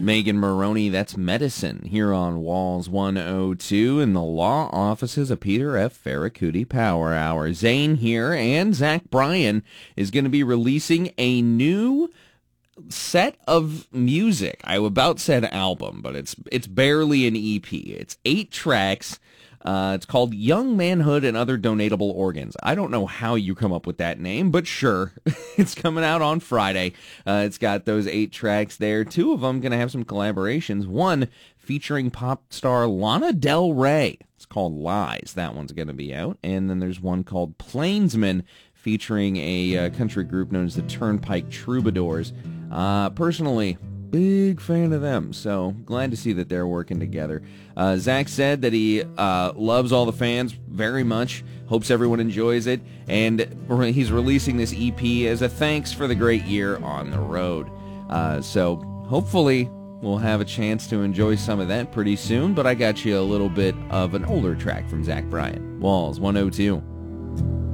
Megan Maroney, that's Medicine, here on Walls 102 in the law offices of Peter F. Ferracuti Power Hour. Zane here, and Zach Bryan is going to be releasing a new set of music. I about said album, but it's barely an EP. It's 8 tracks. It's called Young Manhood and Other Donatable Organs. I don't know how you come up with that name, but sure. It's coming out on Friday. It's got those 8 tracks there. 2 of them going to have some collaborations. One featuring pop star Lana Del Rey. It's called Lies. That one's going to be out. And then there's one called Plainsman featuring a country group known as the Turnpike Troubadours. Personally, big fan of them, so glad to see that they're working together. Zach said that he loves all the fans very much, hopes everyone enjoys it, and he's releasing this EP as a thanks for the great year on the road. So hopefully we'll have a chance to enjoy some of that pretty soon, but I got you a little bit of an older track from Zach Bryan. Walls 102.